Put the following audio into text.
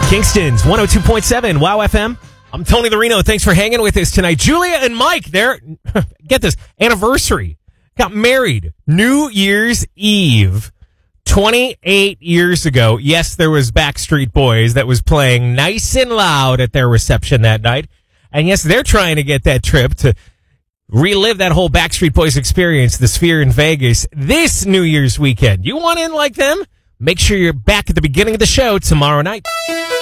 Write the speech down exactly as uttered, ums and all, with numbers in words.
Kingston's one oh two point seven Wow F M. I'm Tony Larino. Thanks for hanging with us tonight. Julia and Mike, they're, get this, anniversary. Got married New Year's Eve twenty-eight years ago. Yes, there was Backstreet Boys that was playing nice and loud at their reception that night. And yes, they're trying to get that trip to relive that whole Backstreet Boys experience, the Sphere in Vegas, this New Year's weekend. You want in like them? Make sure you're back at the beginning of the show tomorrow night.